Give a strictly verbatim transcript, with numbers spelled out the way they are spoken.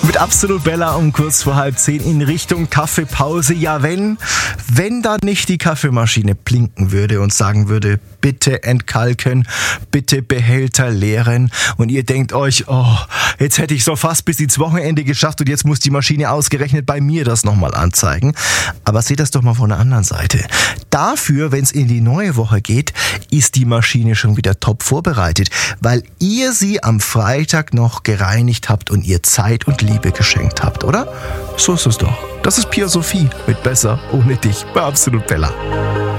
Mit Absolut Bella um kurz vor halb zehn in Richtung Kaffeepause. Ja, wenn, wenn da nicht die Kaffeemaschine blinken würde und sagen würde, bitte entkalken, bitte Behälter leeren und ihr denkt euch, oh, jetzt hätte ich so fast bis ins Wochenende geschafft und jetzt muss die Maschine ausgerechnet bei mir das nochmal anzeigen. Aber seht das doch mal von der anderen Seite. Dafür, wenn es in die neue Woche geht, ist die Maschine schon wieder top vorbereitet, weil ihr sie am Freitag noch gereinigt habt und ihr Zeit und Liebe geschenkt habt, oder? So ist es doch. Das ist Pia Sophie mit Besser ohne dich bei Absolut Bella.